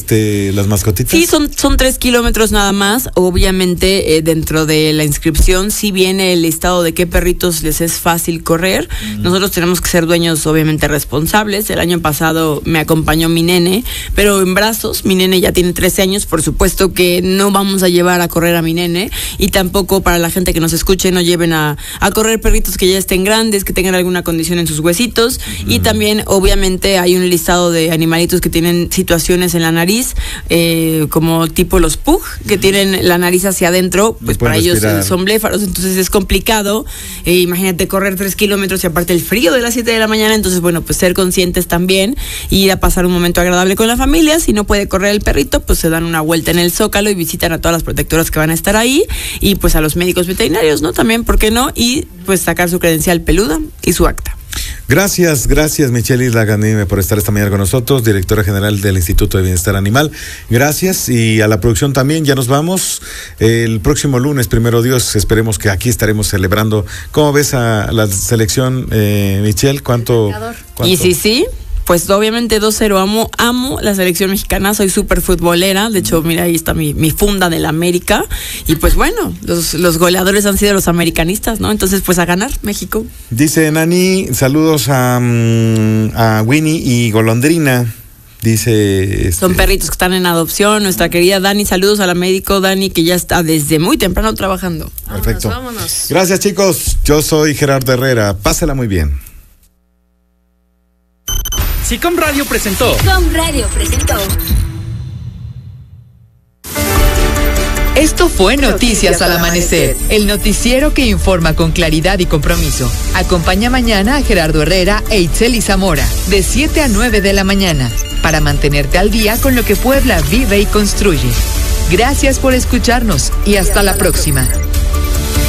las mascotitas? Sí, son 3 kilómetros nada más. Obviamente, dentro de la inscripción sí viene el listado de qué perritos les es fácil correr. Nosotros tenemos que ser dueños, obviamente, responsables. El año pasado me acompañó mi nene, pero en brazos. Mi nene ya tiene 13 años. Por supuesto que no vamos a llevar a correr a mi nene, y tampoco, para la gente que nos escuche, no lleven a correr perritos que ya estén grandes, que tengan alguna condición en sus huesitos. Y también, obviamente, hay un listado de animalitos que tienen situaciones en la nariz, como tipo los pug, que tienen la nariz hacia adentro, pues para ellos son bléfaros, entonces es complicado. Imagínate correr 3 kilómetros y aparte el frío de las 7 de la mañana. Entonces, bueno, pues ser conscientes también y ir a pasar un momento agradable con la familia. Si no puede correr el perrito, pues se dan una vuelta en el Zócalo y visitan a todas las protectoras que van a estar ahí, y pues a los médicos veterinarios, ¿no? También, ¿por qué no? Y pues sacar su credencial peluda y su acta. Gracias Michelle Isla Ganime por estar esta mañana con nosotros, directora general del Instituto de Bienestar Animal. Gracias, y a la producción también. Ya nos vamos. El próximo lunes, primero Dios, esperemos que aquí estaremos celebrando. ¿Cómo ves a la selección, Michelle? ¿Cuánto? Y sí. Pues obviamente 2-0, amo la selección mexicana, soy súper futbolera. De hecho, mira, ahí está mi funda del América. Y pues bueno, los goleadores han sido los americanistas, ¿no? Entonces, pues a ganar México. Dice Nani, saludos a Winnie y Golondrina. Dice... Son perritos que están en adopción. Nuestra querida Dani, saludos a la médico Dani, que ya está desde muy temprano trabajando. Perfecto. Vámonos. Gracias, chicos. Yo soy Gerardo Herrera. Pásela muy bien. SICOM Radio presentó. Esto fue Noticias al Amanecer, el noticiero que informa con claridad y compromiso. Acompaña mañana a Gerardo Herrera e Itzeli Zamora, de 7 a 9 de la mañana, para mantenerte al día con lo que Puebla vive y construye. Gracias por escucharnos y hasta la próxima.